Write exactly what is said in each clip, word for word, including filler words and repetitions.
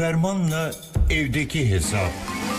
Fermanla evdeki hesap.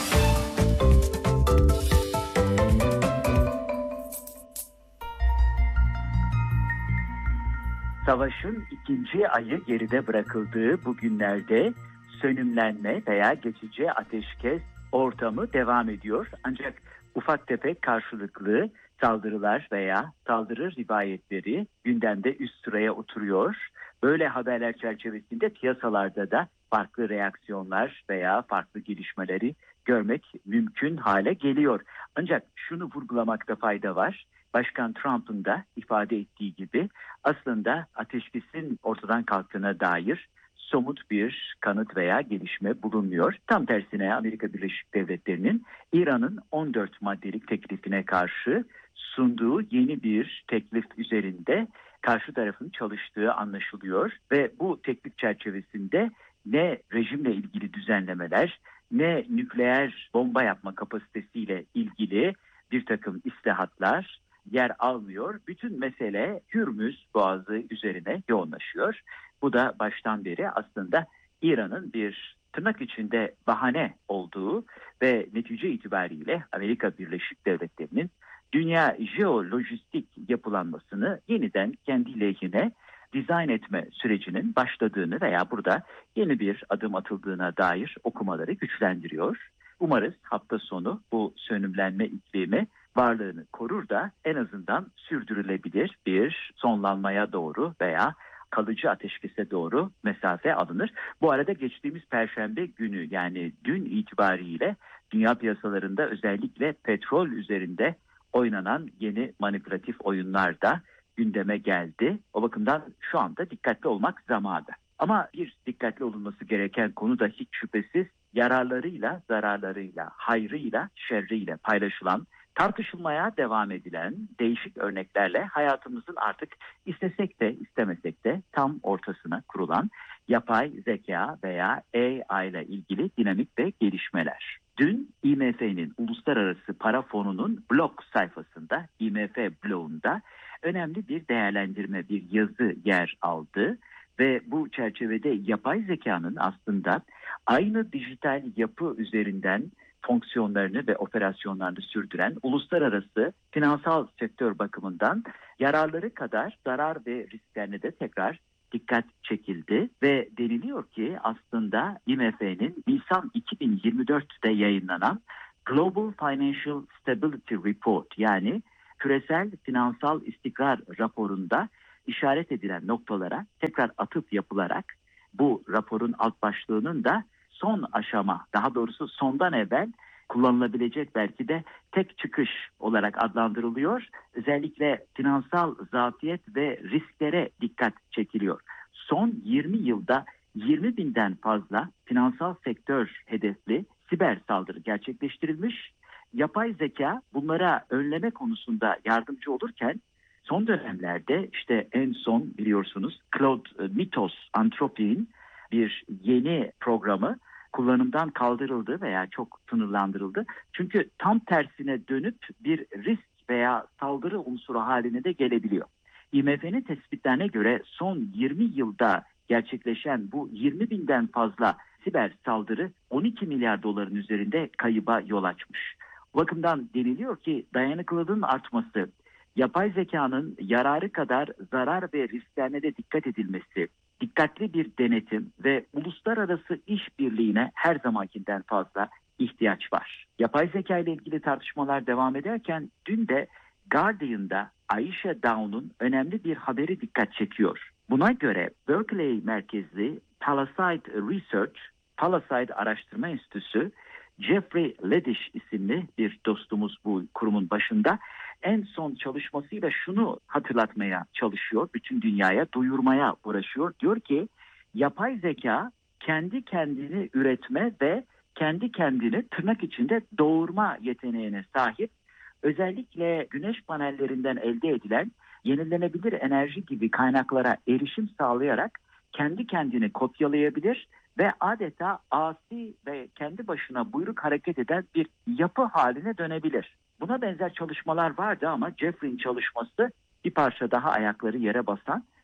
Savaşın ikinci ayı geride bırakıldığı bu günlerde sönümlenme veya geçici ateşkes ortamı devam ediyor. Ancak ufak tefek karşılıklı saldırılar veya saldırı rivayetleri gündemde üst sıraya oturuyor. Böyle haberler çerçevesinde piyasalarda da farklı reaksiyonlar veya farklı gelişmeleri görmek mümkün hale geliyor. Ancak şunu vurgulamakta fayda var. Başkan Trump'ın da ifade ettiği gibi aslında ateşkesin ortadan kalktığına dair somut bir kanıt veya gelişme bulunmuyor. Tam tersine Amerika Birleşik Devletleri'nin İran'ın on dört maddelik teklifine karşı sunduğu yeni bir teklif üzerinde karşı tarafın çalıştığı anlaşılıyor ve bu teklif çerçevesinde ne rejimle ilgili düzenlemeler ne nükleer bomba yapma kapasitesiyle ilgili bir takım islahatlar yer almıyor. Bütün mesele Hürmüz Boğazı üzerine yoğunlaşıyor. Bu da baştan beri aslında İran'ın bir tırnak içinde bahane olduğu ve netice itibariyle Amerika Birleşik Devletleri'nin dünya jeolojistik yapılanmasını yeniden kendi lehine dizayn etme sürecinin başladığını veya burada yeni bir adım atıldığına dair okumaları güçlendiriyor. Umarız hafta sonu bu sönümlenme iklimi varlığını korur da en azından sürdürülebilir bir sonlanmaya doğru veya kalıcı ateşkese doğru mesafe alınır. Bu arada geçtiğimiz Perşembe günü yani dün itibariyle dünya piyasalarında özellikle petrol üzerinde oynanan yeni manipülatif oyunlar da gündeme geldi. O bakımdan şu anda dikkatli olmak zamanı. Ama bir dikkatli olunması gereken konu da hiç şüphesiz yararlarıyla, zararlarıyla, hayrıyla, şerriyle paylaşılan, tartışılmaya devam edilen değişik örneklerle hayatımızın artık istesek de istemesek de tam ortasına kurulan yapay zeka veya A I ile ilgili dinamik ve gelişmeler. Dün I M F'nin Uluslararası Para Fonu'nun blog sayfasında, I M F blogunda önemli bir değerlendirme, bir yazı yer aldı. Ve bu çerçevede yapay zekanın aslında aynı dijital yapı üzerinden fonksiyonlarını ve operasyonlarını sürdüren uluslararası finansal sektör bakımından yararları kadar zarar ve risklerine de tekrar dikkat çekildi ve deniliyor ki aslında I M F'nin Nisan iki bin yirmi dörtte yayınlanan Global Financial Stability Report yani küresel finansal istikrar raporunda işaret edilen noktalara tekrar atıf yapılarak bu raporun alt başlığının da son aşama, daha doğrusu sondan evvel kullanılabilecek belki de tek çıkış olarak adlandırılıyor. Özellikle finansal zafiyet ve risklere dikkat çekiliyor. Son yirmi yılda yirmi binden fazla finansal sektör hedefli siber saldırı gerçekleştirilmiş. Yapay zeka bunlara önleme konusunda yardımcı olurken son dönemlerde işte en son biliyorsunuz Claude Mythos Anthropic'in bir yeni programı kullanımdan kaldırıldı veya çok sınırlandırıldı. Çünkü tam tersine dönüp bir risk veya saldırı unsuru haline de gelebiliyor. I M F'nin tespitlerine göre son yirmi yılda gerçekleşen bu yirmi binden fazla siber saldırı on iki milyar doların üzerinde kayıba yol açmış. Bu bakımdan deniliyor ki dayanıklılığın artması, yapay zekanın yararı kadar zarar ve risklerine de dikkat edilmesi, dikkatli bir denetim ve uluslararası işbirliğine her zamankinden fazla ihtiyaç var. Yapay zeka ile ilgili tartışmalar devam ederken dün de Guardian'da Ayşe Daun'un önemli bir haberi dikkat çekiyor. Buna göre Berkeley merkezli Palisade Research, Palisade Araştırma Enstitüsü, Jeffrey Ledish isimli bir dostumuz bu kurumun başında en son çalışmasıyla şunu hatırlatmaya çalışıyor, bütün dünyaya duyurmaya uğraşıyor. Diyor ki yapay zeka kendi kendini üretme ve kendi kendini tırnak içinde doğurma yeteneğine sahip. Özellikle güneş panellerinden elde edilen yenilenebilir enerji gibi kaynaklara erişim sağlayarak kendi kendini kopyalayabilir ve adeta asi ve kendi başına buyruk hareket eden bir yapı haline dönebilir. Buna benzer çalışmalar vardı ama Jeffrey'in çalışması bir parça daha ayakları yere basan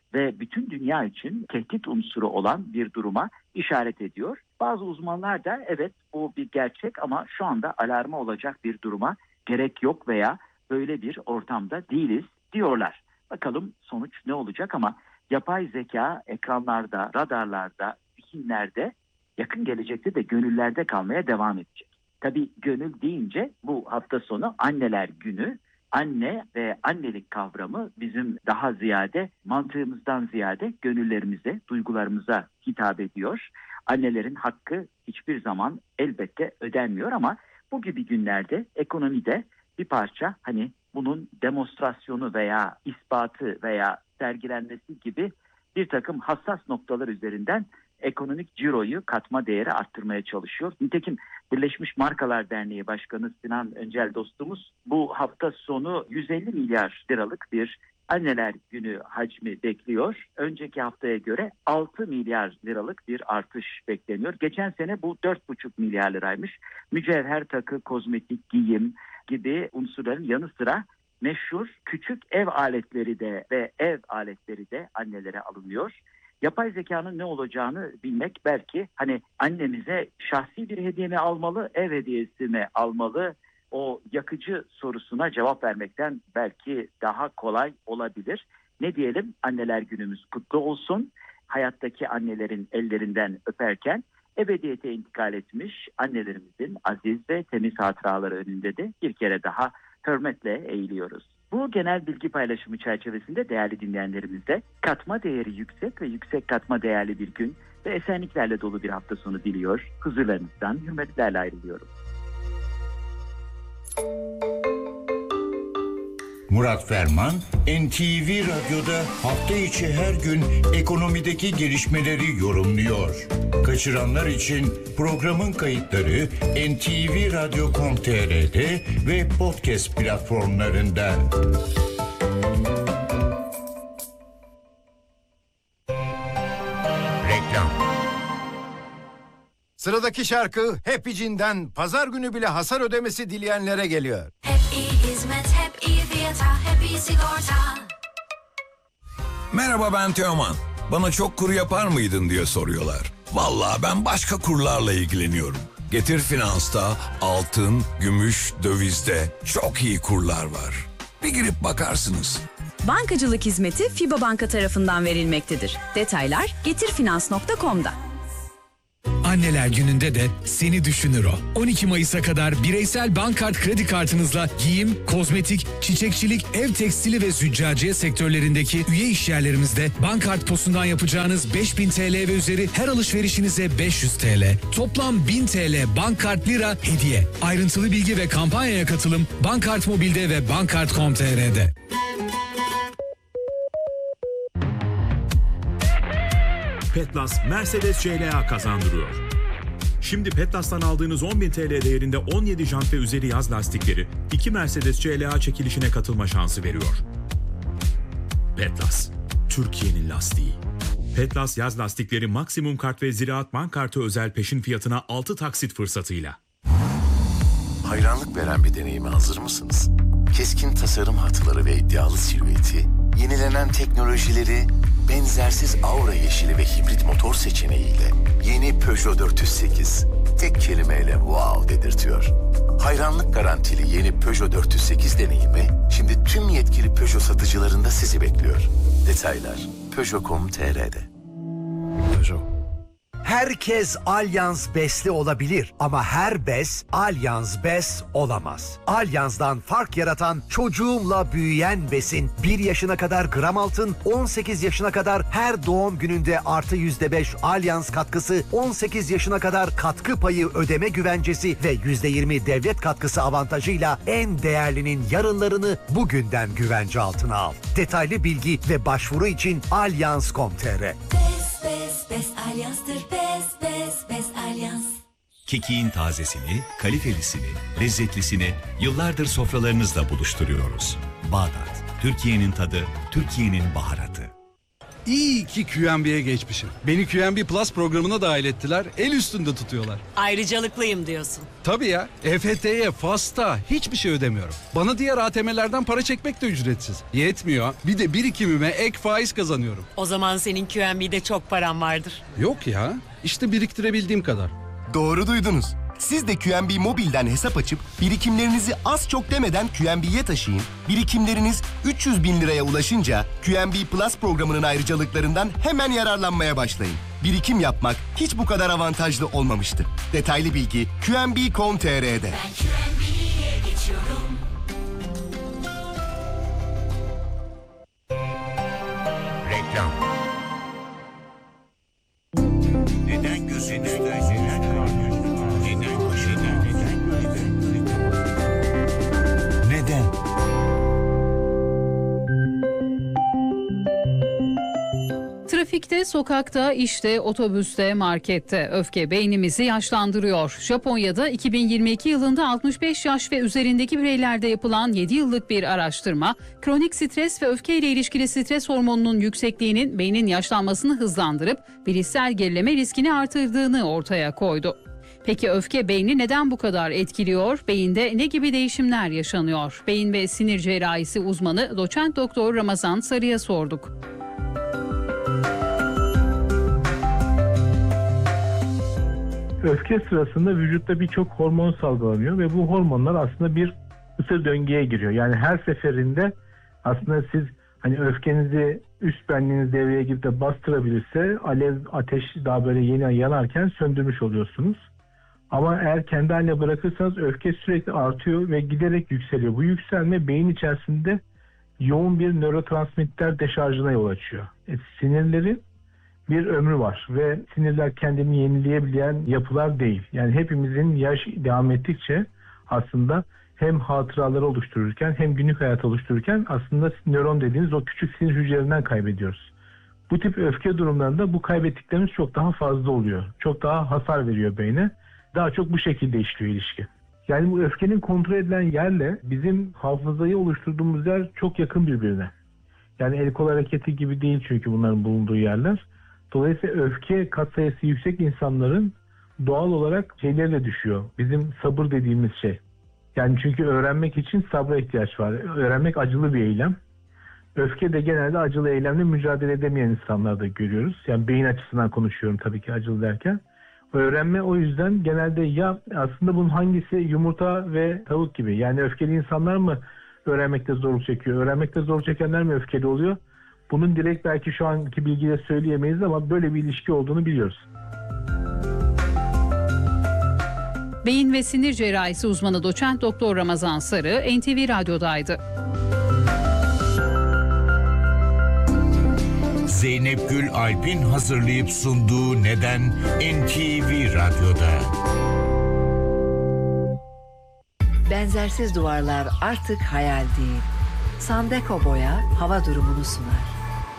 ve bütün dünya için tehdit unsuru olan bir duruma işaret ediyor. Bazı uzmanlar da evet bu bir gerçek ama şu anda alarma olacak bir duruma gerek yok veya böyle bir ortamda değiliz diyorlar. Bakalım sonuç ne olacak ama yapay zeka ekranlarda, radarlarda, zihinlerde yakın gelecekte de gönüllerde kalmaya devam edecek. Tabii gönül deyince bu hafta sonu Anneler Günü. Anne ve annelik kavramı bizim daha ziyade mantığımızdan ziyade gönüllerimize, duygularımıza hitap ediyor. Annelerin hakkı hiçbir zaman elbette ödenmiyor ama bu gibi günlerde ekonomide bir parça hani bunun demonstrasyonu veya ispatı veya sergilenmesi gibi bir takım hassas noktalar üzerinden ekonomik ciroyu, katma değeri arttırmaya çalışıyor. Nitekim Birleşmiş Markalar Derneği Başkanı Sinan Öncel dostumuz bu hafta sonu yüz elli milyar liralık bir Anneler Günü hacmi bekliyor. Önceki haftaya göre altı milyar liralık bir artış bekleniyor. Geçen sene bu dört buçuk milyar liraymış. Mücevher takı, kozmetik, giyim gibi unsurların yanı sıra meşhur küçük ev aletleri de ve ev aletleri de annelere alınıyor. Yapay zekanın ne olacağını bilmek belki hani annemize şahsi bir hediye mi almalı, ev hediyesi mi almalı? O yakıcı sorusuna cevap vermekten belki daha kolay olabilir. Ne diyelim, Anneler Günümüz kutlu olsun. Hayattaki annelerin ellerinden öperken ebediyete intikal etmiş annelerimizin aziz ve temiz hatıraları önünde de bir kere daha hürmetle eğiliyoruz. Bu genel bilgi paylaşımı çerçevesinde değerli dinleyenlerimizle katma değeri yüksek ve yüksek katma değerli bir gün ve esenliklerle dolu bir hafta sonu diliyor. Huzurlarınızdan hürmetlerle ayrılıyorum. Murat Ferman, N T V Radyo'da hafta içi her gün ekonomideki gelişmeleri yorumluyor. Kaçıranlar için programın kayıtları en te ve radyo nokta com nokta te r'de ve podcast platformlarında. Reklam. Sıradaki şarkı Happy Cin'den pazar günü bile hasar ödemesi dileyenlere geliyor. Happy hizmet, hep iyi fiyata, hep iyi sigorta. Merhaba, ben Teoman. Bana çok kur yapar mıydın diye soruyorlar. Vallahi ben başka kurlarla ilgileniyorum. Getir Finans'ta altın, gümüş, dövizde çok iyi kurlar var. Bir girip bakarsınız. Bankacılık hizmeti FİBA Banka tarafından verilmektedir. Detaylar getir finans nokta com'da. Anneler Günü'nde de seni düşünür o. on iki Mayıs'a kadar bireysel Bankart kredi kartınızla giyim, kozmetik, çiçekçilik, ev tekstili ve züccaciye sektörlerindeki üye işyerlerimizde Bankart posundan yapacağınız beş bin T L ve üzeri her alışverişinize beş yüz T L. Toplam bin T L Bankart lira hediye. Ayrıntılı bilgi ve kampanyaya katılım Bankart Mobil'de ve bankart nokta com nokta tr'de. Petlas, Mercedes C L A kazandırıyor. Şimdi Petlas'tan aldığınız on bin T L değerinde on yedi jant ve üzeri yaz lastikleri iki Mercedes C L A çekilişine katılma şansı veriyor. Petlas, Türkiye'nin lastiği. Petlas yaz lastikleri maksimum kart ve Ziraat Bank kartı özel peşin fiyatına altı taksit fırsatıyla. Hayranlık veren bir deneyime hazır mısınız? Keskin tasarım hatları ve iddialı silüeti, yenilenen teknolojileri, benzersiz aura yeşili ve hibrit motor seçeneğiyle yeni Peugeot dört yüz sekiz tek kelimeyle wow dedirtiyor. Hayranlık garantili yeni Peugeot dört yüz sekiz deneyimi şimdi tüm yetkili Peugeot satıcılarında sizi bekliyor. Detaylar peugeot nokta com nokta tr'de. Peugeot. Herkes Allianz Bes'li olabilir ama her bes Allianz Bes olamaz. Allianz'dan fark yaratan çocuğumla büyüyen besin bir yaşına kadar gram altın, on sekiz yaşına kadar her doğum gününde artı yüzde beş Allianz katkısı, on sekiz yaşına kadar katkı payı ödeme güvencesi ve yüzde yirmi devlet katkısı avantajıyla en değerlinin yarınlarını bugünden güvence altına al. Detaylı bilgi ve başvuru için allianz nokta com nokta tr. Bes, bes, bes Allianz'tır. Bes, bes, bes Allianz. Kekiğin tazesini, kalitelisini, lezzetlisini yıllardır sofralarınızla buluşturuyoruz. Bağdat, Türkiye'nin tadı, Türkiye'nin baharatı. İyi ki Q M B'ye geçmişim. Beni Q M B Plus programına dahil ettiler, el üstünde tutuyorlar. Ayrıcalıklıyım diyorsun. Tabii ya, E F T'ye, FAS'ta hiçbir şey ödemiyorum. Bana diğer A T M'lerden para çekmek de ücretsiz. Yetmiyor, bir de birikimime ek faiz kazanıyorum. O zaman senin Q M B'de çok paran vardır. Yok ya, işte biriktirebildiğim kadar. Doğru duydunuz. Siz de Q M B Mobil'den hesap açıp birikimlerinizi az çok demeden Q M B'ye taşıyın. Birikimleriniz üç yüz bin liraya ulaşınca Q M B Plus programının ayrıcalıklarından hemen yararlanmaya başlayın. Birikim yapmak hiç bu kadar avantajlı olmamıştı. Detaylı bilgi Q M B nokta com nokta T R'de. Ben Q M B'ye geçiyorum. Reklam. Neden gözünüzde neden kalmıyor? Neden başında neden böyle? Neden? Trafikte, sokakta, işte, otobüste, markette öfke beynimizi yaşlandırıyor. Japonya'da iki bin yirmi iki yılında altmış beş yaş ve üzerindeki bireylerde yapılan yedi yıllık bir araştırma, kronik stres ve öfke ile ilişkili stres hormonunun yüksekliğinin beynin yaşlanmasını hızlandırıp bilişsel gerileme riskini artırdığını ortaya koydu. Peki öfke beyni neden bu kadar etkiliyor? Beyinde ne gibi değişimler yaşanıyor? Beyin ve sinir cerrahisi uzmanı doçent doktor Ramazan Sarı'ya sorduk. Öfke sırasında vücutta birçok hormon salgılanıyor ve bu hormonlar aslında bir ısır döngüye giriyor. Yani her seferinde aslında siz hani öfkenizi üst benliğiniz devreye girip de bastırabilirse alev, ateş daha böyle yeni yanarken söndürmüş oluyorsunuz. Ama eğer kendi haline bırakırsanız öfke sürekli artıyor ve giderek yükseliyor. Bu yükselme beyin içerisinde yoğun bir nörotransmitter deşarjına yol açıyor. E, sinirlerin bir ömrü var ve sinirler kendini yenileyebilen yapılar değil. Yani hepimizin yaş devam ettikçe aslında hem hatıraları oluştururken hem günlük hayat oluştururken aslında nöron dediğimiz o küçük sinir hücrelerinden kaybediyoruz. Bu tip öfke durumlarında bu kaybettiklerimiz çok daha fazla oluyor. Çok daha hasar veriyor beyne. Daha çok bu şekilde işliyor ilişki. Yani bu öfkenin kontrol edilen yerle bizim hafızayı oluşturduğumuz yer çok yakın birbirine. Yani el kol hareketi gibi değil çünkü bunların bulunduğu yerler. Dolayısıyla öfke katsayısı yüksek insanların doğal olarak şeyleri de düşüyor. Bizim sabır dediğimiz şey. Yani çünkü öğrenmek için sabra ihtiyaç var. Öğrenmek acılı bir eylem. Öfke de genelde acılı eylemle mücadele edemeyen insanlarda görüyoruz. Yani beyin açısından konuşuyorum tabii ki acılı derken. Öğrenme o yüzden genelde ya aslında bunun hangisi yumurta ve tavuk gibi. Yani öfkeli insanlar mı öğrenmekte zorluk çekiyor? Öğrenmekte zorluk çekenler mi öfkeli oluyor? Bunun direkt belki şu anki bilgiyle söyleyemeyiz ama böyle bir ilişki olduğunu biliyoruz. Beyin ve sinir cerrahisi uzmanı doçent doktor Ramazan Sarı N T V Radyo'daydı. Zeynep Gül Alp'in hazırlayıp sunduğu Neden N T V Radyo'da. Benzersiz duvarlar artık hayal değil. Sandeko Boya hava durumunu sunar.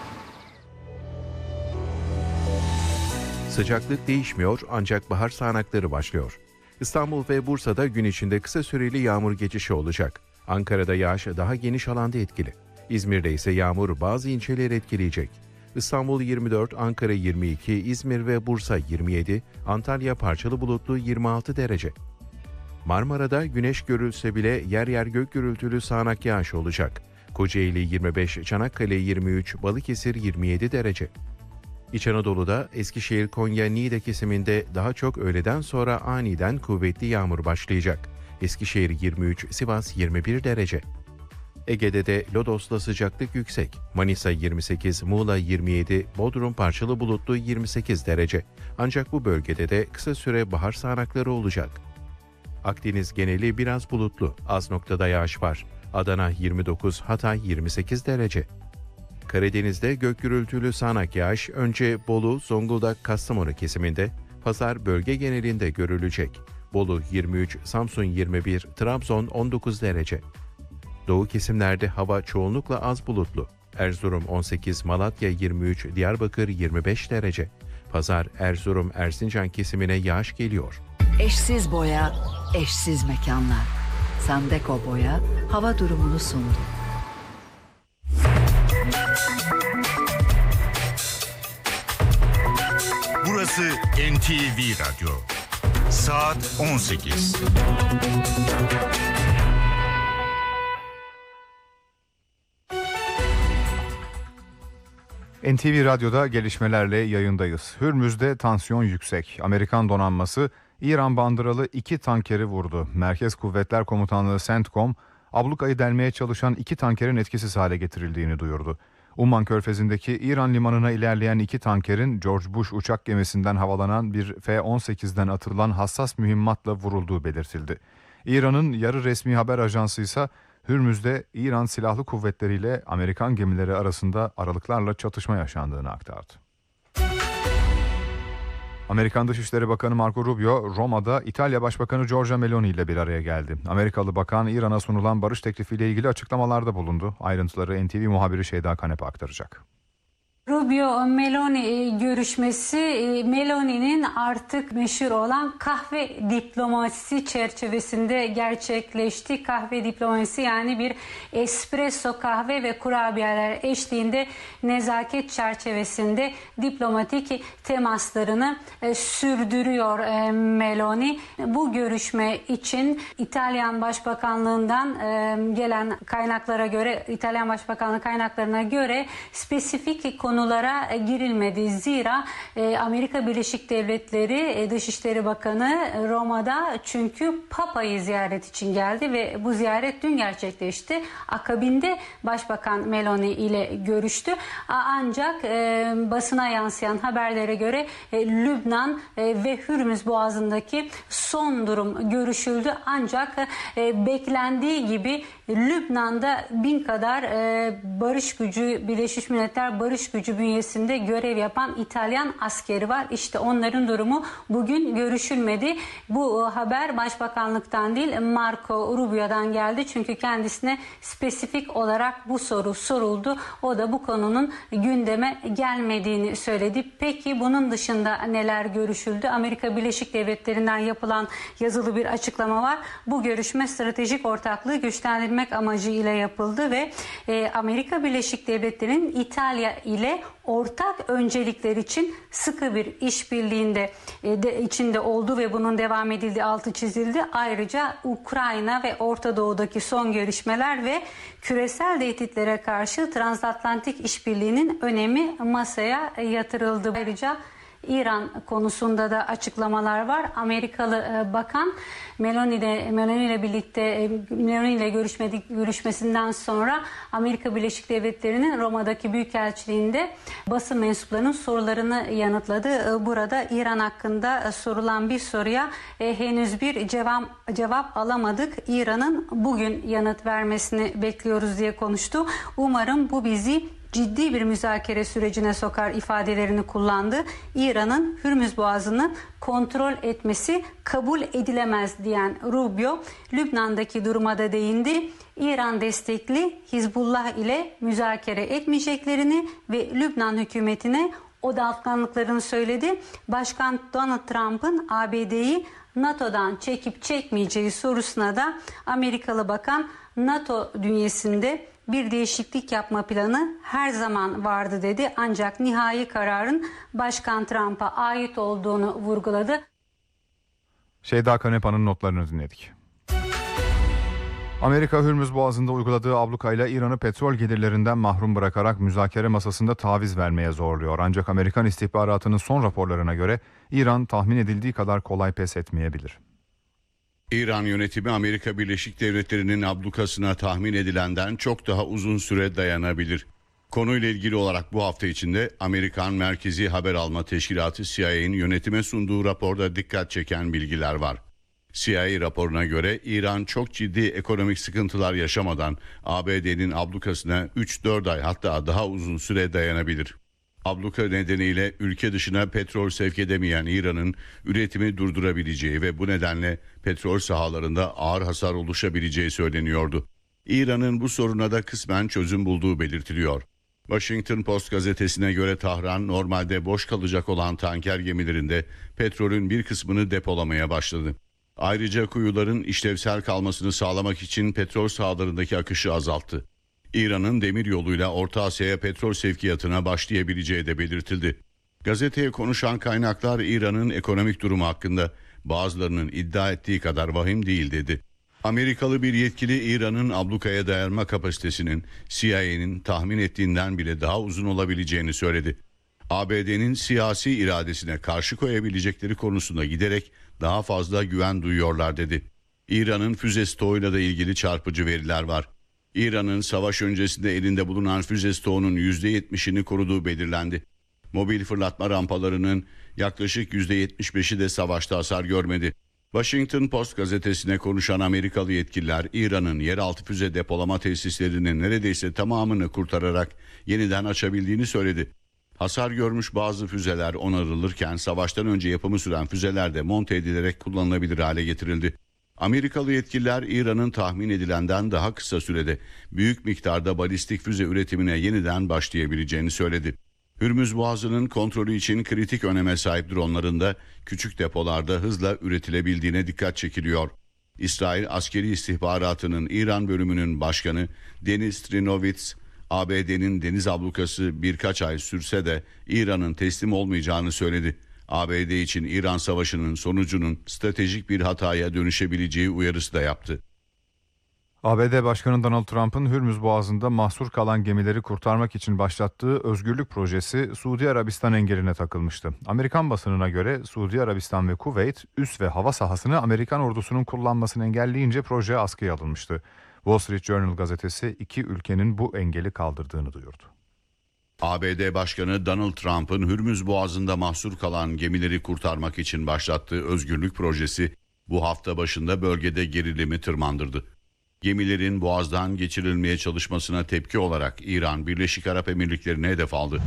Sıcaklık değişmiyor ancak bahar sağanakları başlıyor. İstanbul ve Bursa'da gün içinde kısa süreli yağmur geçişi olacak. Ankara'da yağış daha geniş alanda etkili. İzmir'de ise yağmur bazı ilçeleri etkileyecek. İstanbul yirmi dört, Ankara yirmi iki, İzmir ve Bursa yirmi yedi, Antalya parçalı bulutlu yirmi altı derece. Marmara'da güneş görülse bile yer yer gök gürültülü sağanak yağış olacak. Kocaeli yirmi beş, Çanakkale yirmi üç, Balıkesir yirmi yedi derece. İç Anadolu'da Eskişehir, Konya, Niğde kesiminde daha çok öğleden sonra aniden kuvvetli yağmur başlayacak. Eskişehir yirmi üç, Sivas yirmi bir derece. Ege'de de Lodos'la sıcaklık yüksek. Manisa yirmi sekiz, Muğla yirmi yedi, Bodrum parçalı bulutlu yirmi sekiz derece. Ancak bu bölgede de kısa süre bahar sağanakları olacak. Akdeniz geneli biraz bulutlu, az noktada yağış var. Adana yirmi dokuz, Hatay yirmi sekiz derece. Karadeniz'de gök gürültülü sağanak yağış önce Bolu, Zonguldak, Kastamonu kesiminde, pazar bölge genelinde görülecek. Bolu yirmi üç, Samsun yirmi bir, Trabzon on dokuz derece. Doğu kesimlerde hava çoğunlukla az bulutlu. Erzurum on sekiz, Malatya yirmi üç, Diyarbakır yirmi beş derece. Pazar, Erzurum, Erzincan kesimine yağış geliyor. Eşsiz boya, eşsiz mekanlar. Sandeko Boya hava durumunu sundu. Burası N T V Radyo. Saat on sekiz. N T V Radyo'da gelişmelerle yayındayız. Hürmüz'de tansiyon yüksek. Amerikan donanması İran bandıralı iki tankeri vurdu. Merkez Kuvvetler Komutanlığı CENTCOM, ablukayı delmeye çalışan iki tankerin etkisiz hale getirildiğini duyurdu. Umman Körfezi'ndeki İran limanına ilerleyen iki tankerin George Bush uçak gemisinden havalanan bir F on sekizden atılan hassas mühimmatla vurulduğu belirtildi. İran'ın yarı resmi haber ajansı ise Hürmüz'de İran Silahlı Kuvvetleri ile Amerikan gemileri arasında aralıklarla çatışma yaşandığını aktardı. Amerikan Dışişleri Bakanı Marco Rubio, Roma'da İtalya Başbakanı Giorgia Meloni ile bir araya geldi. Amerikalı bakan, İran'a sunulan barış teklifiyle ilgili açıklamalarda bulundu. Ayrıntıları N T V muhabiri Şeyda Kanepe aktaracak. Rubio-Meloni görüşmesi, Meloni'nin artık meşhur olan kahve diplomasisi çerçevesinde gerçekleşti. Kahve diplomasisi yani bir espresso kahve ve kurabiyeler eşliğinde nezaket çerçevesinde diplomatik temaslarını sürdürüyor Meloni. Bu görüşme için İtalyan Başbakanlığından gelen kaynaklara göre, İtalyan Başbakanlığı kaynaklarına göre spesifik konu konulara girilmedi. Zira e, Amerika Birleşik Devletleri e, Dışişleri Bakanı Roma'da çünkü Papa'yı ziyaret için geldi ve bu ziyaret dün gerçekleşti. Akabinde Başbakan Meloni ile görüştü. Ancak e, basına yansıyan haberlere göre e, Lübnan e, ve Hürmüz Boğazı'ndaki son durum görüşüldü. Ancak e, beklendiği gibi Lübnan'da bin kadar e, barış gücü, Birleşmiş Milletler barış gücü bünyesinde görev yapan İtalyan askeri var. İşte onların durumu bugün görüşülmedi. Bu haber Başbakanlıktan değil Marco Rubio'dan geldi. Çünkü kendisine spesifik olarak bu soru soruldu. O da bu konunun gündeme gelmediğini söyledi. Peki bunun dışında neler görüşüldü? Amerika Birleşik Devletleri'nden yapılan yazılı bir açıklama var. Bu görüşme stratejik ortaklığı güçlendirmek amacıyla yapıldı ve e, Amerika Birleşik Devletleri'nin İtalya ile ortak öncelikler için sıkı bir işbirliğinde e, de, içinde oldu ve bunun devam edildiği altı çizildi. Ayrıca Ukrayna ve Orta Doğu'daki son gelişmeler ve küresel tehditlere karşı transatlantik işbirliğinin önemi masaya yatırıldı. Ayrıca İran konusunda da açıklamalar var. Amerikalı bakan Meloni ile Meloni ile birlikte Meloni ile görüşmedik görüşmesinden sonra Amerika Birleşik Devletleri'nin Roma'daki büyükelçiliğinde basın mensuplarının sorularını yanıtladı. Burada İran hakkında sorulan bir soruya henüz bir cevap cevap alamadık. İran'ın bugün yanıt vermesini bekliyoruz diye konuştu. Umarım bu bizi ciddi bir müzakere sürecine sokar ifadelerini kullandı. İran'ın Hürmüz Boğazı'nı kontrol etmesi kabul edilemez diyen Rubio, Lübnan'daki duruma da değindi. İran destekli Hizbullah ile müzakere etmeyeceklerini ve Lübnan hükümetine odaklandıklarını söyledi. Başkan Donald Trump'ın A B D'yi NATO'dan çekip çekmeyeceği sorusuna da Amerikalı bakan NATO bünyesinde bir değişiklik yapma planı her zaman vardı dedi. Ancak nihai kararın Başkan Trump'a ait olduğunu vurguladı. Şeyda Kanepa'nın notlarını dinledik. Amerika Hürmüz Boğazı'nda uyguladığı ablukayla İran'ı petrol gelirlerinden mahrum bırakarak müzakere masasında taviz vermeye zorluyor. Ancak Amerikan istihbaratının son raporlarına göre İran tahmin edildiği kadar kolay pes etmeyebilir. İran yönetimi Amerika Birleşik Devletleri'nin ablukasına tahmin edilenden çok daha uzun süre dayanabilir. Konuyla ilgili olarak bu hafta içinde Amerikan Merkezi Haber Alma Teşkilatı C I A'nin yönetime sunduğu raporda dikkat çeken bilgiler var. C I A raporuna göre İran çok ciddi ekonomik sıkıntılar yaşamadan A B D'nin ablukasına üç dört ay hatta daha uzun süre dayanabilir. Abluka nedeniyle ülke dışına petrol sevk edemeyen İran'ın üretimi durdurabileceği ve bu nedenle petrol sahalarında ağır hasar oluşabileceği söyleniyordu. İran'ın bu soruna da kısmen çözüm bulduğu belirtiliyor. Washington Post gazetesine göre Tahran normalde boş kalacak olan tanker gemilerinde petrolün bir kısmını depolamaya başladı. Ayrıca kuyuların işlevsel kalmasını sağlamak için petrol sahalarındaki akışı azalttı. İran'ın demir yoluyla Orta Asya'ya petrol sevkiyatına başlayabileceği de belirtildi. Gazeteye konuşan kaynaklar İran'ın ekonomik durumu hakkında bazılarının iddia ettiği kadar vahim değil dedi. Amerikalı bir yetkili İran'ın ablukaya dayanma kapasitesinin C I A'nin tahmin ettiğinden bile daha uzun olabileceğini söyledi. A B D'nin siyasi iradesine karşı koyabilecekleri konusunda giderek daha fazla güven duyuyorlar dedi. İran'ın füze stoğuyla da ilgili çarpıcı veriler var. İran'ın savaş öncesinde elinde bulunan füze stoğunun yüzde yetmişini koruduğu belirlendi. Mobil fırlatma rampalarının yaklaşık yüzde yetmiş beşi de savaşta hasar görmedi. Washington Post gazetesine konuşan Amerikalı yetkililer İran'ın yeraltı füze depolama tesislerinin neredeyse tamamını kurtararak yeniden açabildiğini söyledi. Hasar görmüş bazı füzeler onarılırken savaştan önce yapımı süren füzeler de monte edilerek kullanılabilir hale getirildi. Amerikalı yetkililer İran'ın tahmin edilenden daha kısa sürede büyük miktarda balistik füze üretimine yeniden başlayabileceğini söyledi. Hürmüz Boğazı'nın kontrolü için kritik öneme sahip dronların da küçük depolarda hızla üretilebildiğine dikkat çekiliyor. İsrail Askeri İstihbaratı'nın İran bölümünün başkanı Deniz Trinovitz, A B D'nin deniz ablukası birkaç ay sürse de İran'ın teslim olmayacağını söyledi. A B D için İran Savaşı'nın sonucunun stratejik bir hataya dönüşebileceği uyarısı da yaptı. A B D Başkanı Donald Trump'ın Hürmüz Boğazı'nda mahsur kalan gemileri kurtarmak için başlattığı özgürlük projesi Suudi Arabistan engeline takılmıştı. Amerikan basınına göre Suudi Arabistan ve Kuveyt üs ve hava sahasını Amerikan ordusunun kullanmasını engelleyince proje askıya alınmıştı. Wall Street Journal gazetesi iki ülkenin bu engeli kaldırdığını duyurdu. A B D Başkanı Donald Trump'ın Hürmüz Boğazı'nda mahsur kalan gemileri kurtarmak için başlattığı özgürlük projesi bu hafta başında bölgede gerilimi tırmandırdı. Gemilerin boğazdan geçirilmeye çalışmasına tepki olarak İran, Birleşik Arap Emirlikleri'ne hedef aldı.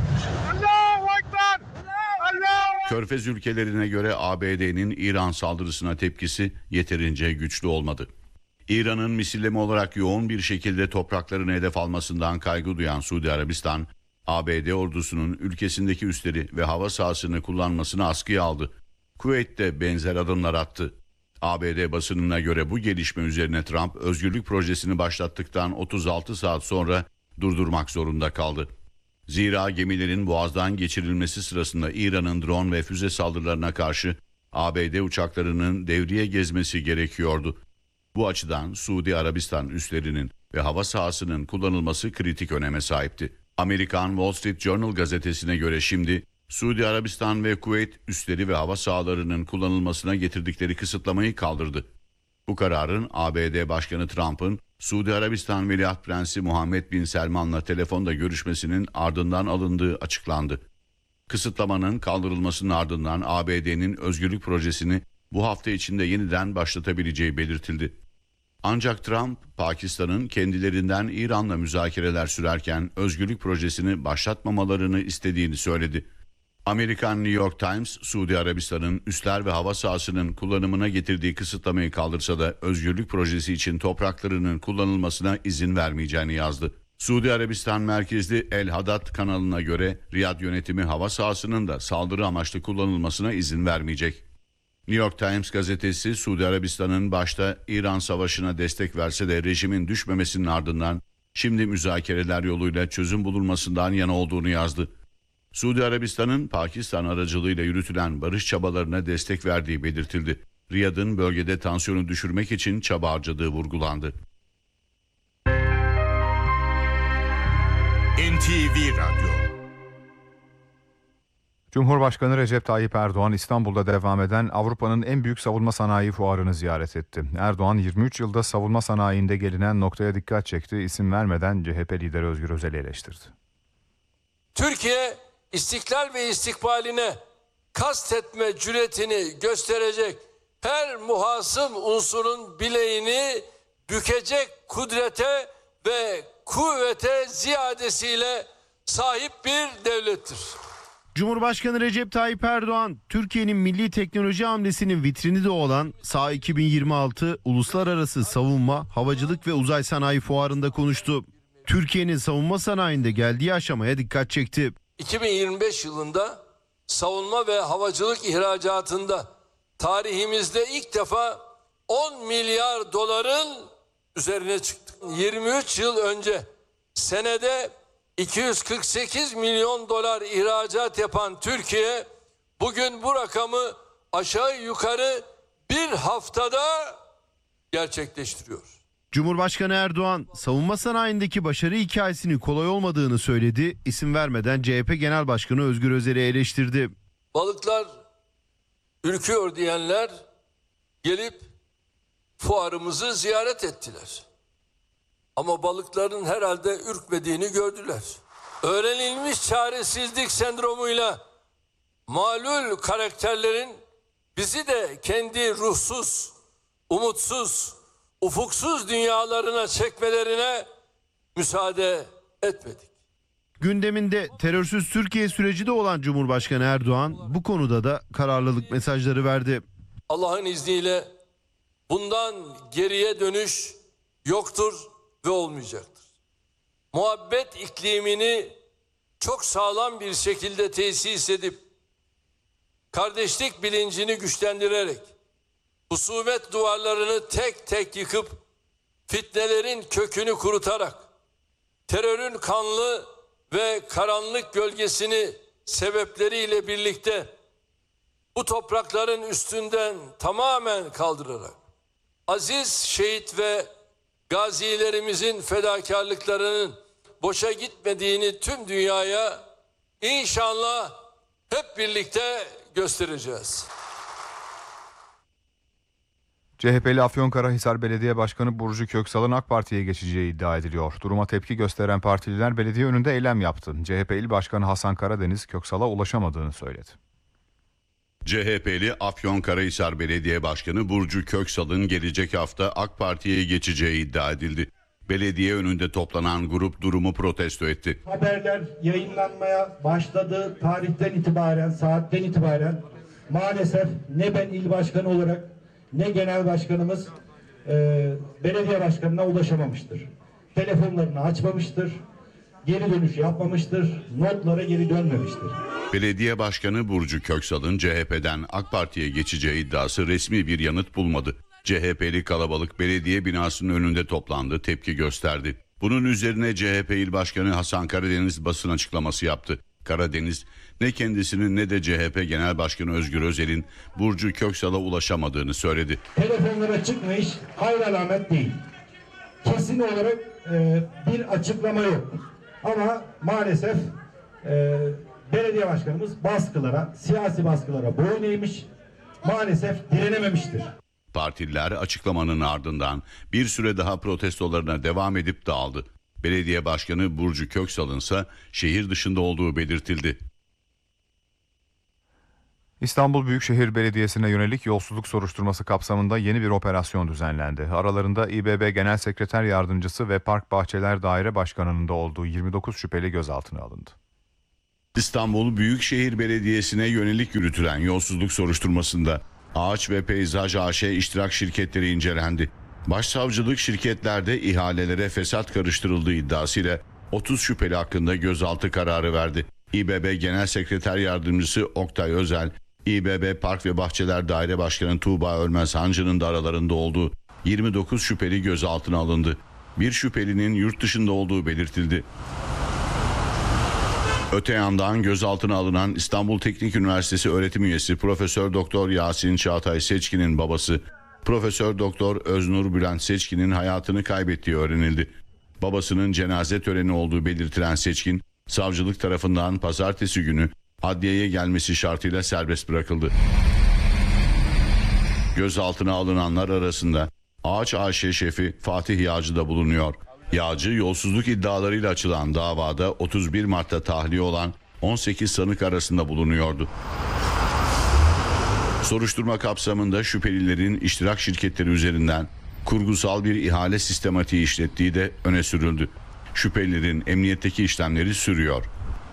Körfez ülkelerine göre A B D'nin İran saldırısına tepkisi yeterince güçlü olmadı. İran'ın misilleme olarak yoğun bir şekilde topraklarını hedef almasından kaygı duyan Suudi Arabistan, A B D ordusunun ülkesindeki üsleri ve hava sahasını kullanmasını askıya aldı. Kuveyt de benzer adımlar attı. A B D basınına göre bu gelişme üzerine Trump özgürlük projesini başlattıktan otuz altı saat sonra durdurmak zorunda kaldı. Zira gemilerin boğazdan geçirilmesi sırasında İran'ın drone ve füze saldırılarına karşı A B D uçaklarının devriye gezmesi gerekiyordu. Bu açıdan Suudi Arabistan üslerinin ve hava sahasının kullanılması kritik öneme sahipti. Amerikan Wall Street Journal gazetesine göre şimdi Suudi Arabistan ve Kuveyt üsleri ve hava sahalarının kullanılmasına getirdikleri kısıtlamayı kaldırdı. Bu kararın A B D Başkanı Trump'ın Suudi Arabistan Veliaht Prensi Muhammed Bin Selman'la telefonda görüşmesinin ardından alındığı açıklandı. Kısıtlamanın kaldırılmasının ardından A B D'nin özgürlük projesini bu hafta içinde yeniden başlatabileceği belirtildi. Ancak Trump, Pakistan'ın kendilerinden İran'la müzakereler sürerken özgürlük projesini başlatmamalarını istediğini söyledi. Amerikan New York Times, Suudi Arabistan'ın üsler ve hava sahasının kullanımına getirdiği kısıtlamayı kaldırsa da özgürlük projesi için topraklarının kullanılmasına izin vermeyeceğini yazdı. Suudi Arabistan merkezli El Hadad kanalına göre Riyad yönetimi hava sahasının da saldırı amaçlı kullanılmasına izin vermeyecek. New York Times gazetesi Suudi Arabistan'ın başta İran savaşına destek verse de rejimin düşmemesinin ardından şimdi müzakereler yoluyla çözüm bulunmasından yana olduğunu yazdı. Suudi Arabistan'ın Pakistan aracılığıyla yürütülen barış çabalarına destek verdiği belirtildi. Riyad'ın bölgede tansiyonu düşürmek için çaba harcadığı vurgulandı. N T V Radyo. Cumhurbaşkanı Recep Tayyip Erdoğan İstanbul'da devam eden Avrupa'nın en büyük savunma sanayi fuarını ziyaret etti. Erdoğan yirmi üç yılda savunma sanayinde gelinen noktaya dikkat çekti. İsim vermeden C H P lideri Özgür Özel'i eleştirdi. Türkiye istiklal ve istikbaline kastetme cüretini gösterecek her muhasım unsurun bileğini bükecek kudrete ve kuvvete ziyadesiyle sahip bir devlettir. Cumhurbaşkanı Recep Tayyip Erdoğan, Türkiye'nin milli teknoloji hamlesinin vitrini de olan S A iki bin yirmi altı Uluslararası Savunma, Havacılık ve Uzay Sanayi Fuarı'nda konuştu. Türkiye'nin savunma sanayinde geldiği aşamaya dikkat çekti. iki bin yirmi beş yılında savunma ve havacılık ihracatında tarihimizde ilk defa on milyar doların üzerine çıktık. yirmi üç yıl önce senede iki yüz kırk sekiz milyon dolar ihracat yapan Türkiye bugün bu rakamı aşağı yukarı bir haftada gerçekleştiriyor. Cumhurbaşkanı Erdoğan savunma sanayindeki başarı hikayesinin kolay olmadığını söyledi. İsim vermeden C H P Genel Başkanı Özgür Özel'i eleştirdi. Balıklar ürküyor diyenler gelip fuarımızı ziyaret ettiler. Ama balıkların herhalde ürkmediğini gördüler. Öğrenilmiş çaresizlik sendromuyla malul karakterlerin bizi de kendi ruhsuz, umutsuz, ufuksuz dünyalarına çekmelerine müsaade etmedik. Gündeminde terörsüz Türkiye süreci de olan Cumhurbaşkanı Erdoğan bu konuda da kararlılık mesajları verdi. Allah'ın izniyle bundan geriye dönüş yoktur ve olmayacaktır. Muhabbet iklimini çok sağlam bir şekilde tesis edip kardeşlik bilincini güçlendirerek husumet duvarlarını tek tek yıkıp fitnelerin kökünü kurutarak terörün kanlı ve karanlık gölgesini sebepleriyle birlikte bu toprakların üstünden tamamen kaldırarak aziz şehit ve gazilerimizin fedakarlıklarının boşa gitmediğini tüm dünyaya inşallah hep birlikte göstereceğiz. C H P'li Afyonkarahisar Belediye Başkanı Burcu Köksal'ın AK Parti'ye geçeceği iddia ediliyor. Duruma tepki gösteren partililer belediye önünde eylem yaptı. C H P İl Başkanı Hasan Karadeniz Köksal'a ulaşamadığını söyledi. C H P'li Afyonkarahisar Belediye Başkanı Burcu Köksal'ın gelecek hafta AK Parti'ye geçeceği iddia edildi. Belediye önünde toplanan grup durumu protesto etti. Haberler yayınlanmaya başladığı tarihten itibaren, saatten itibaren maalesef ne ben il başkanı olarak ne genel başkanımız e, belediye başkanına ulaşamamıştır. Telefonlarını açmamıştır, geri dönüş yapmamıştır, notlara geri dönmemiştir. Belediye Başkanı Burcu Köksal'ın C H P'den AK Parti'ye geçeceği iddiası resmi bir yanıt bulmadı. C H P'li kalabalık belediye binasının önünde toplandı, tepki gösterdi. Bunun üzerine C H P İl Başkanı Hasan Karadeniz basın açıklaması yaptı. Karadeniz ne kendisinin ne de C H P Genel Başkanı Özgür Özel'in Burcu Köksal'a ulaşamadığını söyledi. Telefonlara çıkmış hayır alamet değil. Kesin olarak e, bir açıklama yok. Ama maalesef e, belediye başkanımız baskılara, siyasi baskılara boyun eğmiş, maalesef direnememiştir. Partililer açıklamanın ardından bir süre daha protestolarına devam edip dağıldı. Belediye Başkanı Burcu Köksal'ın ise şehir dışında olduğu belirtildi. İstanbul Büyükşehir Belediyesi'ne yönelik yolsuzluk soruşturması kapsamında yeni bir operasyon düzenlendi. Aralarında İBB Genel Sekreter Yardımcısı ve Park Bahçeler Daire Başkanı'nın da olduğu yirmi dokuz şüpheli gözaltına alındı. İstanbul Büyükşehir Belediyesi'ne yönelik yürütülen yolsuzluk soruşturmasında Ağaç ve Peyzaj A Ş iştirak şirketleri incelendi. Başsavcılık şirketlerde ihalelere fesat karıştırıldığı iddiasıyla otuz şüpheli hakkında gözaltı kararı verdi. İBB Genel Sekreter Yardımcısı Oktay Özel, İBB Park ve Bahçeler Daire Başkanı Tuğba Ölmez Hancı'nın da aralarında olduğu yirmi dokuz şüpheli gözaltına alındı. Bir şüphelinin yurt dışında olduğu belirtildi. Öte yandan gözaltına alınan İstanbul Teknik Üniversitesi öğretim üyesi Profesör Doktor Yasin Çağatay Seçkin'in babası Profesör Doktor Öznur Bülent Seçkin'in hayatını kaybettiği öğrenildi. Babasının cenaze töreni olduğu belirtilen Seçkin, savcılık tarafından pazartesi günü adliyeye gelmesi şartıyla serbest bırakıldı. Gözaltına alınanlar arasında Ağaç A Ş şefi Fatih Yağcı da bulunuyor. Yağcı yolsuzluk iddialarıyla açılan davada otuz bir Mart'ta tahliye olan on sekiz sanık arasında bulunuyordu. Soruşturma kapsamında şüphelilerin iştirak şirketleri üzerinden kurgusal bir ihale sistematiği işlettiği de öne sürüldü. Şüphelilerin emniyetteki işlemleri sürüyor.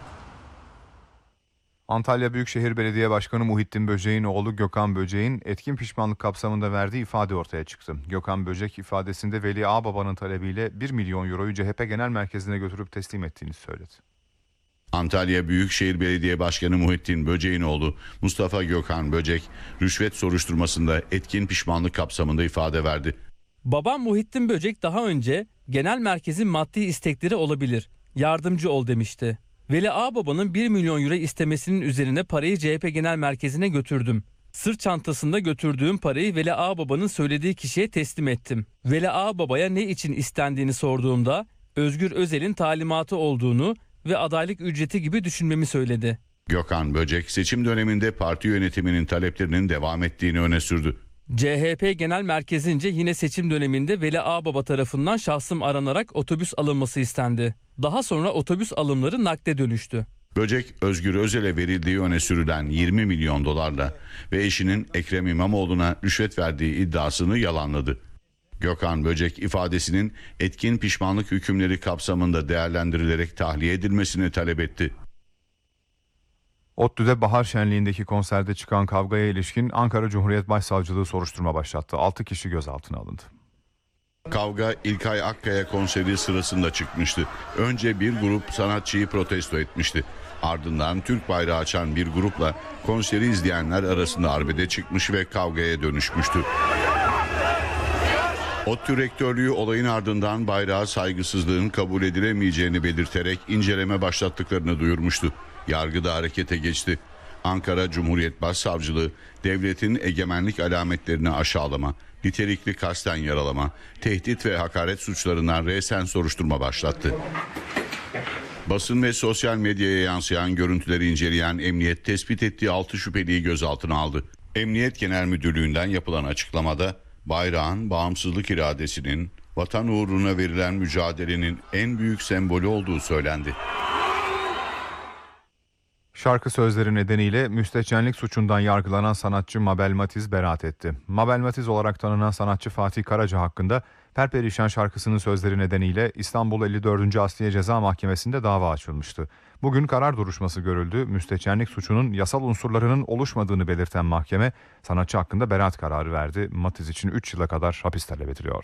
Antalya Büyükşehir Belediye Başkanı Muhittin Böcek'in oğlu Gökhan Böcek'in etkin pişmanlık kapsamında verdiği ifade ortaya çıktı. Gökhan Böcek ifadesinde Veli Ağbaba'nın talebiyle bir milyon euroyu C H P Genel Merkezi'ne götürüp teslim ettiğini söyledi. Antalya Büyükşehir Belediye Başkanı Muhittin Böcek'in oğlu Mustafa Gökhan Böcek, rüşvet soruşturmasında etkin pişmanlık kapsamında ifade verdi. Babam Muhittin Böcek daha önce genel merkezin maddi istekleri olabilir. Yardımcı ol demişti. Veli Ağbaba'nın bir milyon euro istemesinin üzerine parayı C H P Genel Merkezi'ne götürdüm. Sırt çantasında götürdüğüm parayı Veli Ağbaba'nın söylediği kişiye teslim ettim. Veli Ağbaba'ya ne için istendiğini sorduğumda Özgür Özel'in talimatı olduğunu ve adaylık ücreti gibi düşünmemi söyledi. Gökhan Böcek seçim döneminde parti yönetiminin taleplerinin devam ettiğini öne sürdü. C H P Genel Merkezi'nce yine seçim döneminde Veli Ağbaba tarafından şahsım aranarak otobüs alınması istendi. Daha sonra otobüs alımları nakde dönüştü. Böcek, Özgür Özel'e verildiği öne sürülen yirmi milyon dolarla ve eşinin Ekrem İmamoğlu'na rüşvet verdiği iddiasını yalanladı. Gökhan Böcek ifadesinin etkin pişmanlık hükümleri kapsamında değerlendirilerek tahliye edilmesini talep etti. ODTÜ'de bahar şenliğindeki konserde çıkan kavgaya ilişkin Ankara Cumhuriyet Başsavcılığı soruşturma başlattı. altı kişi gözaltına alındı. Kavga İlkay Akkaya konseri sırasında çıkmıştı. Önce bir grup sanatçıyı protesto etmişti. Ardından Türk bayrağı açan bir grupla konseri izleyenler arasında arbede çıkmış ve kavgaya dönüşmüştü. ODTÜ rektörlüğü olayın ardından bayrağa saygısızlığın kabul edilemeyeceğini belirterek inceleme başlattıklarını duyurmuştu. Yargı da harekete geçti. Ankara Cumhuriyet Başsavcılığı devletin egemenlik alametlerini aşağılama, nitelikli kasten yaralama, tehdit ve hakaret suçlarından resen soruşturma başlattı. Basın ve sosyal medyaya yansıyan görüntüleri inceleyen emniyet tespit ettiği altı şüpheliyi gözaltına aldı. Emniyet Genel Müdürlüğü'nden yapılan açıklamada bayrağın bağımsızlık iradesinin, vatan uğruna verilen mücadelenin en büyük sembolü olduğu söylendi. Şarkı sözleri nedeniyle müstehcenlik suçundan yargılanan sanatçı Mabel Matiz beraat etti. Mabel Matiz olarak tanınan sanatçı Fatih Karaca hakkında Perperişan şarkısının sözleri nedeniyle İstanbul elli dördüncü Asliye Ceza Mahkemesi'nde dava açılmıştı. Bugün karar duruşması görüldü. Müstehcenlik suçunun yasal unsurlarının oluşmadığını belirten mahkeme sanatçı hakkında beraat kararı verdi. Matiz için üç yıla kadar hapis talep ediliyordu.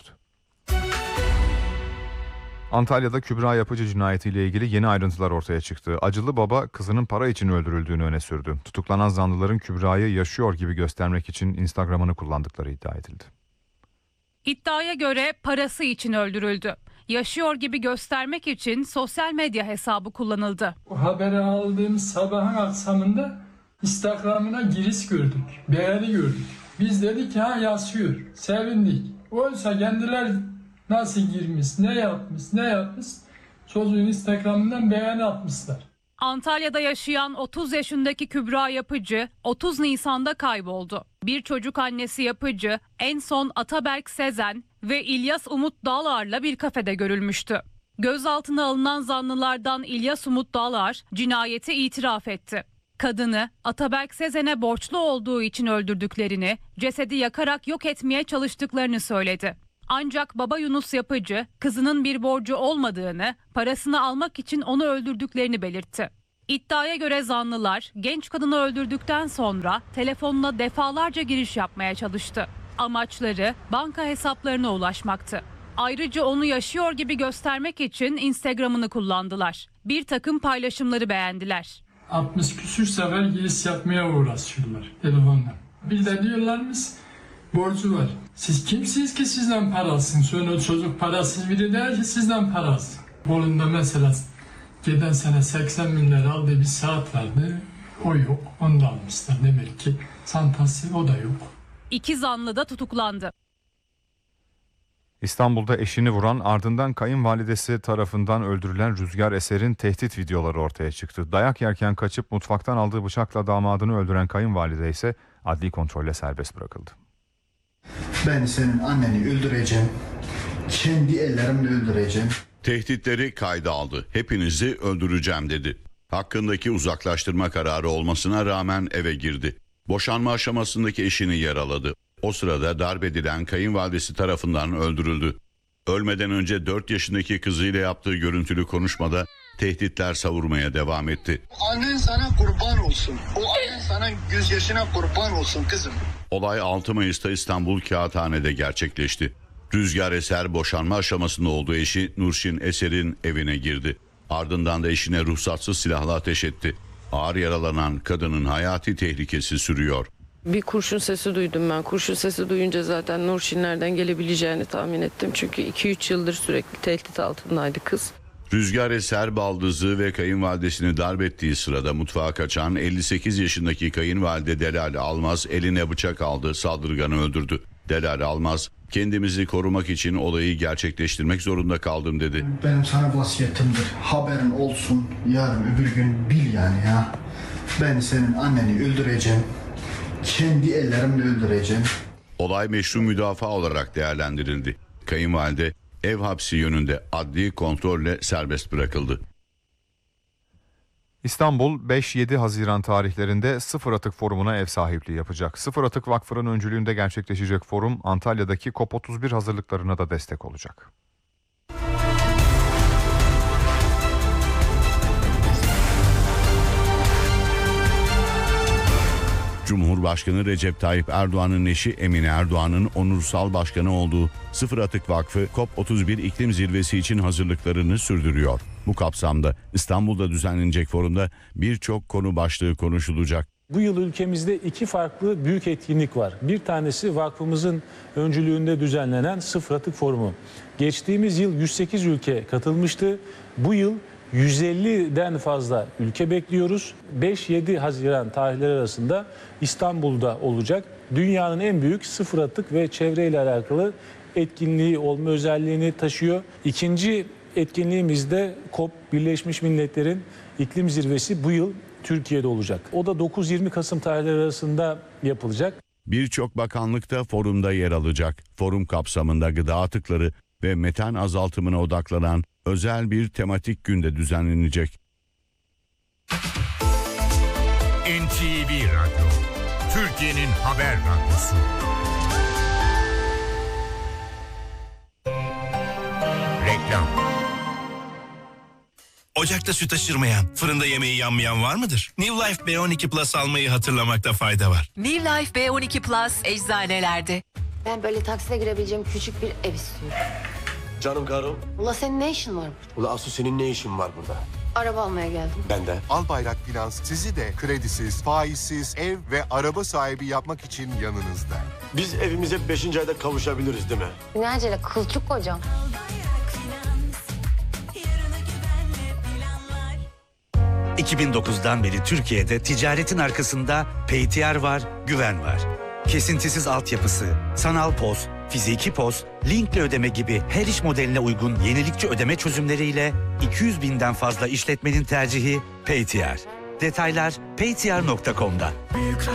Antalya'da Kübra Yapıcı cinayetiyle ilgili yeni ayrıntılar ortaya çıktı. Acılı baba kızının para için öldürüldüğünü öne sürdü. Tutuklanan zanlıların Kübra'yı yaşıyor gibi göstermek için Instagram'ını kullandıkları iddia edildi. İddiaya göre parası için öldürüldü. Yaşıyor gibi göstermek için sosyal medya hesabı kullanıldı. O haberi aldığımız sabahın akşamında Instagram'ına giriş gördük, beğeni gördük. Biz dedik ki ha yaşıyor, sevindik. Oysa kendiler nasıl girmiş, ne yapmış, ne yapmış çocuğun Instagram'ından beğeni atmışlar. Antalya'da yaşayan otuz yaşındaki Kübra Yapıcı otuz Nisan'da kayboldu. Bir çocuk annesi Yapıcı en son Ataberk Sezen ve İlyas Umut Dağlar'la bir kafede görülmüştü. Gözaltına alınan zanlılardan İlyas Umut Dağlar cinayeti itiraf etti. Kadını Ataberk Sezen'e borçlu olduğu için öldürdüklerini, cesedi yakarak yok etmeye çalıştıklarını söyledi. Ancak baba Yunus Yapıcı kızının bir borcu olmadığını, parasını almak için onu öldürdüklerini belirtti. İddiaya göre zanlılar genç kadını öldürdükten sonra telefonuna defalarca giriş yapmaya çalıştı. Amaçları banka hesaplarına ulaşmaktı. Ayrıca onu yaşıyor gibi göstermek için Instagram'ını kullandılar. Bir takım paylaşımları beğendiler. altmış küsür sefer giriş yapmaya uğraşıyorlar telefonla. Bir de diyorlarmış borcu var. Siz kimsiniz ki sizden para alsın? Sonra o çocuk parasız biri değil ki sizden para alsın. Bolunda mesela geçen sene seksen bin lira aldığı bir saat vardı. O yok. Onu da almışlar. Demek ki çantası o da yok. İki zanlı da tutuklandı. İstanbul'da eşini vuran ardından kayınvalidesi tarafından öldürülen Rüzgar Eser'in tehdit videoları ortaya çıktı. Dayak yerken kaçıp mutfaktan aldığı bıçakla damadını öldüren kayınvalide ise adli kontrolle serbest bırakıldı. Ben senin anneni öldüreceğim. Kendi ellerimle öldüreceğim. Tehditleri kayda aldı. Hepinizi öldüreceğim dedi. Hakkındaki uzaklaştırma kararı olmasına rağmen eve girdi. Boşanma aşamasındaki eşini yaraladı. O sırada darp edilen kayınvalidesi tarafından öldürüldü. Ölmeden önce dört yaşındaki kızıyla yaptığı görüntülü konuşmada tehditler savurmaya devam etti. Annen sana kurban olsun. O annen sana gözyaşına kurban olsun kızım. Olay altı Mayıs'ta İstanbul Kağıthane'de gerçekleşti. Rüzgar Eser boşanma aşamasında olduğu eşi Nurşin Eser'in evine girdi. Ardından da eşine ruhsatsız silahla ateş etti. Ağır yaralanan kadının hayati tehlikesi sürüyor. Bir kurşun sesi duydum ben. Kurşun sesi duyunca zaten Nurşin nereden gelebileceğini tahmin ettim. Çünkü iki üç yıldır sürekli tehdit altındaydı kız. Rüzgar eser baldızı ve kayınvalidesini darp ettiği sırada mutfağa kaçan elli sekiz yaşındaki kayınvalide Delal Almaz eline bıçak aldı, saldırganı öldürdü. Delal Almaz, kendimizi korumak için olayı gerçekleştirmek zorunda kaldım dedi. Benim sana vasiyetimdir. Haberin olsun. Yarın öbür gün bil yani ya. Ben senin anneni öldüreceğim. Kendi ellerimle öldüreceğim. Olay meşru müdafaa olarak değerlendirildi. Kayınvalide ev hapsi yönünde adli kontrolle serbest bırakıldı. İstanbul beş yedi Haziran tarihlerinde Sıfır Atık Forumu'na ev sahipliği yapacak. Sıfır Atık Vakfı'nın öncülüğünde gerçekleşecek forum Antalya'daki COP otuz bir hazırlıklarına da destek olacak. Cumhurbaşkanı Recep Tayyip Erdoğan'ın eşi Emine Erdoğan'ın onursal başkanı olduğu Sıfır Atık Vakfı COP otuz bir iklim zirvesi için hazırlıklarını sürdürüyor. Bu kapsamda İstanbul'da düzenlenecek forumda birçok konu başlığı konuşulacak. Bu yıl ülkemizde iki farklı büyük etkinlik var. Bir tanesi vakfımızın öncülüğünde düzenlenen Sıfır Atık Forumu. Geçtiğimiz yıl yüz sekiz ülke katılmıştı. Bu yıl yüz elliden fazla ülke bekliyoruz. beş yedi Haziran tarihleri arasında İstanbul'da olacak. Dünyanın en büyük sıfır atık ve çevreyle alakalı etkinliği olma özelliğini taşıyor. İkinci etkinliğimiz de COP, Birleşmiş Milletler'in iklim zirvesi bu yıl Türkiye'de olacak. O da dokuz yirmi Kasım tarihleri arasında yapılacak. Birçok bakanlık da forumda yer alacak. Forum kapsamında gıda atıkları ve metan azaltımına odaklanan özel bir tematik günde düzenlenecek. N T V Radyo, Türkiye'nin haber radyosu. Reklam. Ocakta süt taşırmayan, fırında yemeği yanmayan var mıdır? New Life B on iki Plus almayı hatırlamakta fayda var. New Life B on iki Plus eczanelerde. Ben böyle takside girebileceğim küçük bir ev istiyorum. Canım karım. Ula senin ne işin var burada? Ula Asu senin ne işin var burada? Araba almaya geldim. Ben de. Albayrak Finans sizi de kredisiz, faizsiz ev ve araba sahibi yapmak için yanınızda. Biz evimize beşinci ayda kavuşabiliriz değil mi? Ne acele kılçık kocam. iki bin dokuzdan beri Türkiye'de ticaretin arkasında P T R var, güven var. Kesintisiz altyapısı, sanal poz, fiziki poz, linkli ödeme gibi her iş modeline uygun yenilikçi ödeme çözümleriyle iki yüz binden fazla işletmenin tercihi P T R. Detaylar paytr nokta com'da. Büyük